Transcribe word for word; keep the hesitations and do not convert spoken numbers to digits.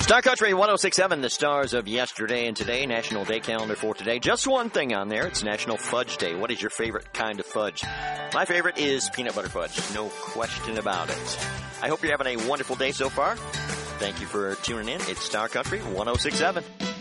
Star Country one oh six point seven, the stars of yesterday and today, National Day calendar for today. Just one thing on there. It's National Fudge Day. What is your favorite kind of fudge? My favorite is peanut butter fudge. No question about it. I hope you're having a wonderful day so far. Thank you for tuning in. It's Star Country one oh six point seven.